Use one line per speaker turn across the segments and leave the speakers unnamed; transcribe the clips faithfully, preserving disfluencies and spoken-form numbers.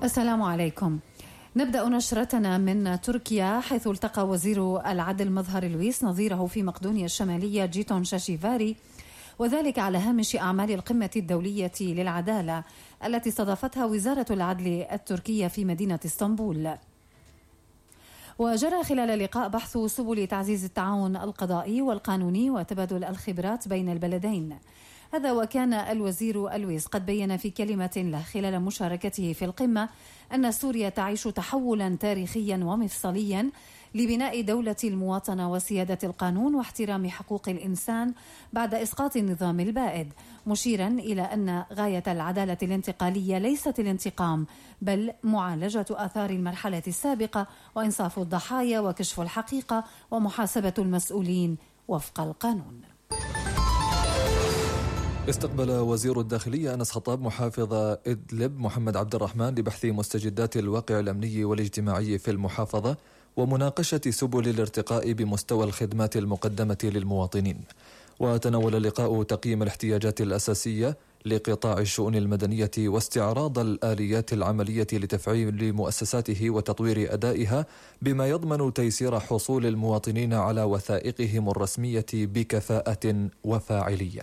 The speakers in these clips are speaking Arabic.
السلام عليكم. نبدأ نشرتنا من تركيا، حيث التقى وزير العدل مظهر لويس نظيره في مقدونيا الشمالية جيتون شاشيفاري، وذلك على هامش أعمال القمة الدولية للعدالة التي استضافتها وزارة العدل التركية في مدينة اسطنبول. وجرى خلال اللقاء بحث سبل تعزيز التعاون القضائي والقانوني وتبادل الخبرات بين البلدين. هذا وكان الوزير ألويس قد بين في كلمة له خلال مشاركته في القمة أن سوريا تعيش تحولا تاريخيا ومفصليا لبناء دولة المواطنة وسيادة القانون واحترام حقوق الإنسان بعد إسقاط النظام البائد، مشيرا إلى أن غاية العدالة الانتقالية ليست الانتقام بل معالجة آثار المرحلة السابقة وإنصاف الضحايا وكشف الحقيقة ومحاسبة المسؤولين وفق القانون.
استقبل وزير الداخلية أنس خطاب محافظ إدلب محمد عبد الرحمن لبحث مستجدات الواقع الأمني والاجتماعي في المحافظة ومناقشة سبل الارتقاء بمستوى الخدمات المقدمة للمواطنين. وتناول اللقاء تقييم الاحتياجات الأساسية لقطاع الشؤون المدنية واستعراض الآليات العملية لتفعيل مؤسساته وتطوير أدائها بما يضمن تيسير حصول المواطنين على وثائقهم الرسمية بكفاءة وفاعلية.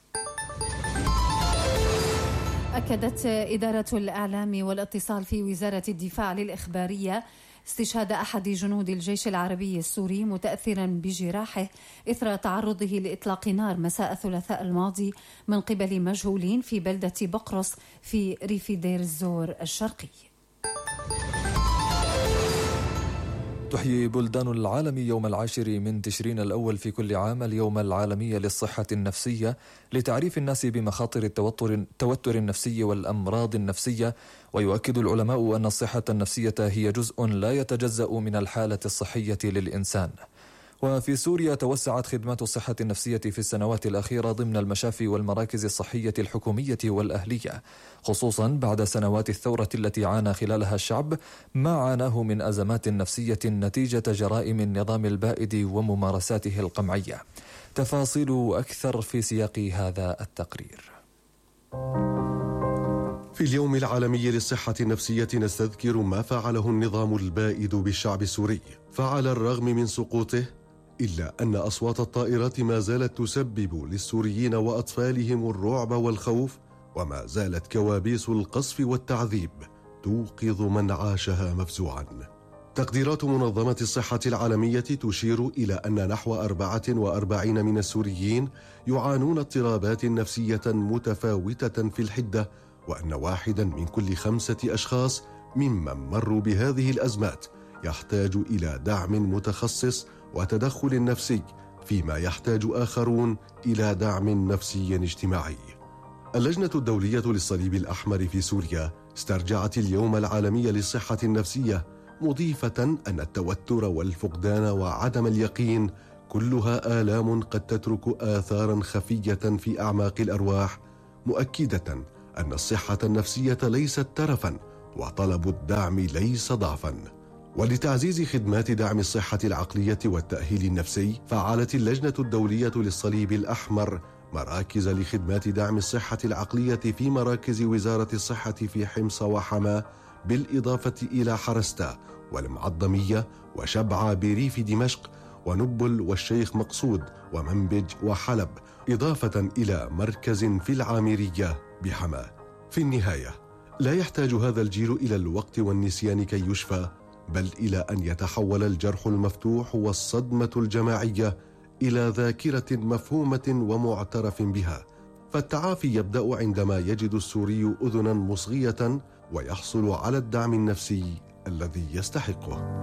أكدت إدارة الإعلام والاتصال في وزارة الدفاع للإخبارية استشهاد أحد جنود الجيش العربي السوري متأثرا بجراحه إثر تعرضه لإطلاق نار مساء الثلاثاء الماضي من قبل مجهولين في بلدة بقرص في ريف دير الزور الشرقي.
تحيي بلدان العالم يوم العاشر من تشرين الأول في كل عام اليوم العالمي للصحة النفسية لتعريف الناس بمخاطر التوتر, التوتر النفسي والأمراض النفسية. ويؤكد العلماء أن الصحة النفسية هي جزء لا يتجزأ من الحالة الصحية للإنسان. وفي سوريا توسعت خدمات الصحة النفسية في السنوات الأخيرة ضمن المشافي والمراكز الصحية الحكومية والأهلية، خصوصا بعد سنوات الثورة التي عانى خلالها الشعب ما عاناه من أزمات نفسية نتيجة جرائم النظام البائد وممارساته القمعية. تفاصيل أكثر في سياق هذا التقرير.
في اليوم العالمي للصحة النفسية نستذكر ما فعله النظام البائد بالشعب السوري، فعلى الرغم من سقوطه إلا أن أصوات الطائرات ما زالت تسبب للسوريين وأطفالهم الرعب والخوف، وما زالت كوابيس القصف والتعذيب توقظ من عاشها مفزوعا. تقديرات منظمة الصحة العالمية تشير إلى أن نحو أربعة وأربعين من السوريين يعانون اضطرابات نفسية متفاوتة في الحدة، وأن واحدا من كل خمسة أشخاص ممن مروا بهذه الأزمات يحتاج إلى دعم متخصص وتدخل نفسي، فيما يحتاج آخرون إلى دعم نفسي اجتماعي. اللجنة الدولية للصليب الأحمر في سوريا استرجعت اليوم العالمي للصحة النفسية، مضيفة أن التوتر والفقدان وعدم اليقين كلها آلام قد تترك آثارا خفية في أعماق الأرواح، مؤكدة أن الصحة النفسية ليست ترفا وطلب الدعم ليس ضعفا. ولتعزيز خدمات دعم الصحة العقلية والتأهيل النفسي، فعلت اللجنة الدولية للصليب الأحمر مراكز لخدمات دعم الصحة العقلية في مراكز وزارة الصحة في حمص وحما، بالإضافة إلى حرستا والمعظمية وشبعة بريف دمشق ونبل والشيخ مقصود ومنبج وحلب، إضافة إلى مركز في العامرية بحما. في النهاية لا يحتاج هذا الجيل إلى الوقت والنسيان كي يشفى، بل إلى أن يتحول الجرح المفتوح والصدمة الجماعية إلى ذاكرة مفهومة ومعترف بها. فالتعافي يبدأ عندما يجد السوري أذنا مصغية ويحصل على الدعم النفسي الذي يستحقه.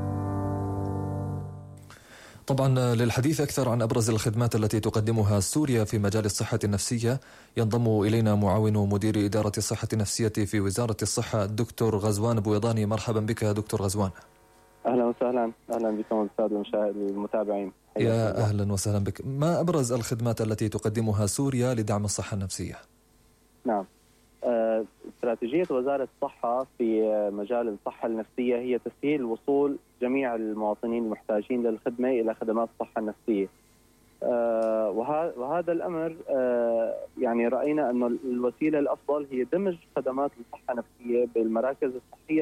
طبعا للحديث أكثر عن أبرز الخدمات التي تقدمها سوريا في مجال الصحة النفسية ينضم إلينا معاون مدير إدارة الصحة النفسية في وزارة الصحة الدكتور غزوان بويضاني. مرحبا بك دكتور غزوان.
أهلا وسهلا. أهلا بكم السادة المتابعين.
يا أهلا وسهلا بك. ما أبرز الخدمات التي تقدمها سوريا لدعم الصحة النفسية؟
نعم، استراتيجية وزارة الصحة في مجال الصحة النفسية هي تسهيل وصول جميع المواطنين المحتاجين للخدمة إلى خدمات الصحة النفسية. وهذا الأمر يعني رأينا أن الوسيلة الأفضل هي دمج خدمات الصحة النفسية بالمراكز الصحية